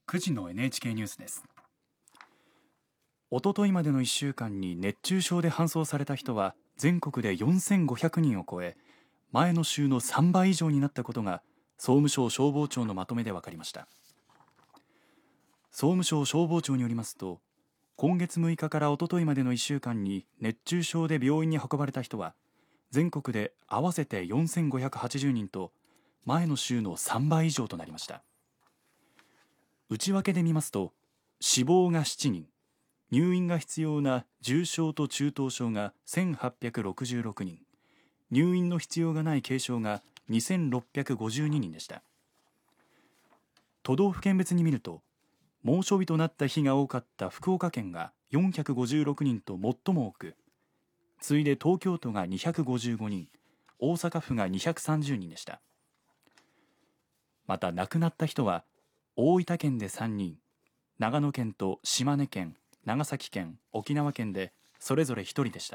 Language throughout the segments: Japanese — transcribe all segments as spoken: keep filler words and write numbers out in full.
くじの エヌエイチケー ニュースです。 おとといまでのいっしゅうかんに熱中症で搬送された人は全国でよんせんごひゃくにんを超え、前の週のさんばい以上になったことが総務省消防庁のまとめで分かりました。総務省消防庁によりますと、今月むいかからおとといまでのいっしゅうかんに熱中症で病院に運ばれた人は全国で合わせてよんせんごひゃくはちじゅうにんと、前の週のさんばい以上となりました。内訳で見ますと、死亡がしちにん、入院が必要な重症と中等症がせんはっぴゃくろくじゅうろくにん、入院の必要がない軽症がにせんろっぴゃくごじゅうににんでした。都道府県別に見ると、猛暑日となった日が多かった福岡県がよんひゃくごじゅうろくにんと最も多く、次いで東京都がにひゃくごじゅうごにん、大阪府がにひゃくさんじゅうにんでした。また亡くなった人は大分県でさんにん、長野県と島根県、長崎県、沖縄県でそれぞれひとりでした。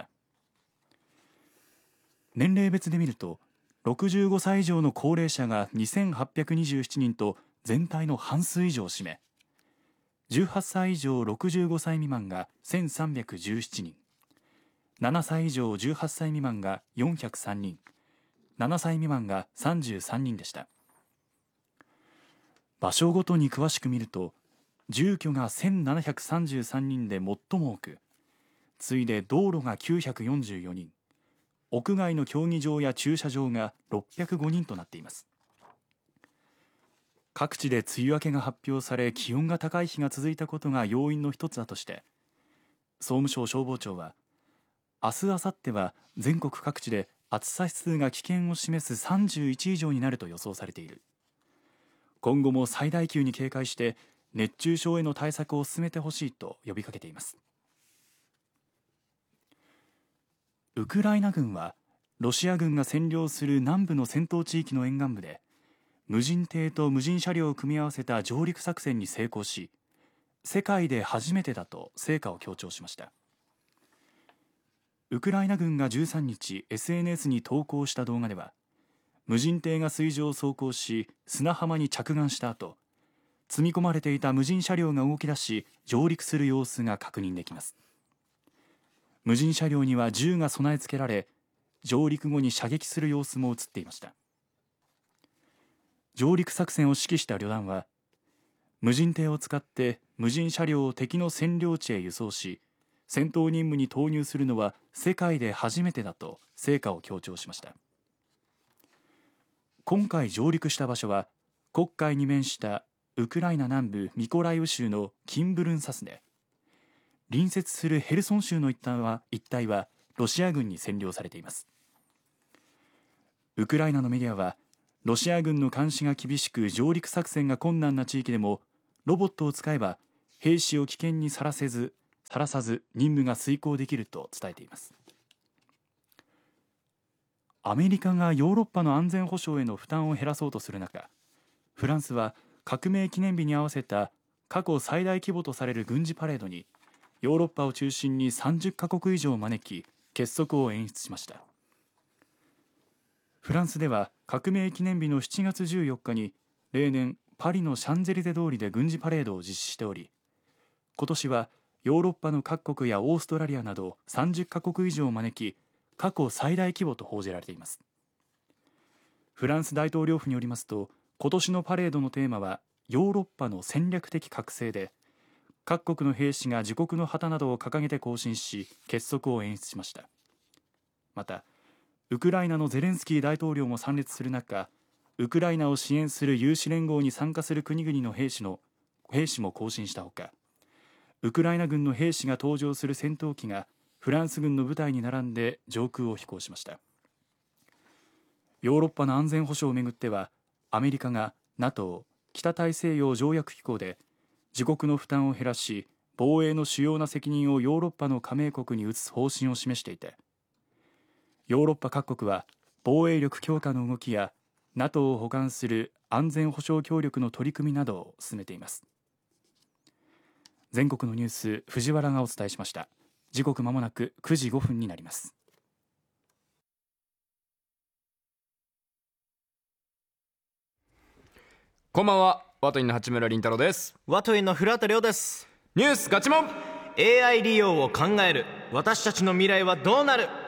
年齢別で見ると、ろくじゅうごさい以上の高齢者がにせんはっぴゃくにじゅうななにんと全体の半数以上を占め、じゅうはっさい以上ろくじゅうごさい未満がせんさんびゃくじゅうななにん、ななさい以上じゅうはっさい未満がよんひゃくさんにん、ななさい未満がさんじゅうさんにんでした。場所ごとに詳しく見ると、住居がせんななひゃくさんじゅうさんにんで最も多く、次いで道路がきゅうひゃくよんじゅうよにん、屋外の競技場や駐車場がろっぴゃくごにんとなっています。各地で梅雨明けが発表され、気温が高い日が続いたことが要因の一つだとして、総務省消防庁は、明日、明後日は全国各地で暑さ指数が危険を示すさんじゅういち以上になると予想されている。今後も最大級に警戒して熱中症への対策を進めてほしいと呼びかけています。ウクライナ軍はロシア軍が占領する南部の戦闘地域の沿岸部で無人艇と無人車両を組み合わせた上陸作戦に成功し、世界で初めてだと成果を強調しました。ウクライナ軍がじゅうさんにち エスエヌエス に投稿した動画では、無人艇が水上を走行し砂浜に着岸した後、積み込まれていた無人車両が動き出し上陸する様子が確認できます。無人車両には銃が備え付けられ、上陸後に射撃する様子も映っていました。上陸作戦を指揮した旅団は、無人艇を使って無人車両を敵の占領地へ輸送し、戦闘任務に投入するのは世界で初めてだと成果を強調しました。今回上陸した場所は黒海に面したウクライナ南部ミコライウ州のキンブルンサスで、隣接するヘルソン州の一帯は一帯はロシア軍に占領されています。ウクライナのメディアは、ロシア軍の監視が厳しく上陸作戦が困難な地域でもロボットを使えば兵士を危険にさらせずさらさず任務が遂行できると伝えています。アメリカがヨーロッパの安全保障への負担を減らそうとする中、フランスは革命記念日に合わせた過去最大規模とされる軍事パレードにヨーロッパを中心にさんじゅっかこく以上を招き結束を演出しました。フランスでは革命記念日のしちがつじゅうよっかに例年パリのシャンゼリゼ通りで軍事パレードを実施しており、今年はヨーロッパの各国やオーストラリアなどさんじゅっかこく以上を招き過去最大規模と報じられています。フランス大統領府によりますと、今年のパレードのテーマはヨーロッパの戦略的覚醒で、各国の兵士が自国の旗などを掲げて行進し結束を演出しました。またウクライナのゼレンスキー大統領も参列する中、ウクライナを支援する有志連合に参加する国々の兵士の兵士も行進したほか、ウクライナ軍の兵士が搭乗する戦闘機がフランス軍の部隊に並んで上空を飛行しました。ヨーロッパの安全保障をめぐっては、アメリカが ナトー 北大西洋条約機構で自国の負担を減らし防衛の主要な責任をヨーロッパの加盟国に移す方針を示していて、ヨーロッパ各国は防衛力強化の動きや ナトー を補完する安全保障協力の取り組みなどを進めています。全国のニュース、藤原がお伝えしました。時刻まもなくくじごふんになります。 こんばんは。 ワトインの八村倫太郎です。 ワトインの古畑亮です。 ニュースガチモン。 エーアイ 利用を考える。私たちの未来はどうなる。